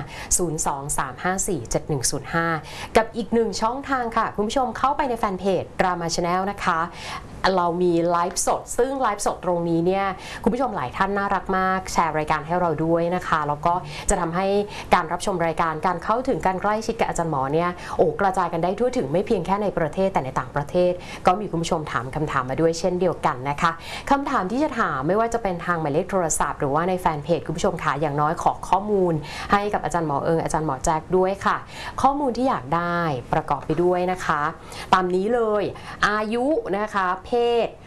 02-354-7105 กับอีกหนึ่งช่องทางค่ะคุณผู้ชมเข้าไปในแฟนเพจ Drama Channel นะคะเรามีไลฟ์สดซึ่งไลฟ์สดตรงนี้เนี่ยคุณผู้ชมหลายท่านน่ารักมากแชร์รายการให้เราด้วยนะคะแล้วก็จะทำให้การรับชมรายการการเข้าถึงการใกล้ชิดกับอาจารย์หมอเนี่ยกระจายกันได้ทั่วถึงไม่เพียงแค่ในประเทศแต่ในต่างประเทศก็มีคุณผู้ชมถามคำถามมาด้วยเช่นเดียวกันนะคะคำถามที่จะถามไม่ว่าจะเป็นทางหมายเลขโทรศัพท์หรือว่าในแฟนเพจคุณผู้ชมค่ะอย่างน้อยขอข้อมูลให้กับอาจารย์หมออาจารย์หมอแจ็คด้วยค่ะข้อมูลที่อยากได้ประกอบไปด้วยนะคะตามนี้เลยอายุนะคะเพศ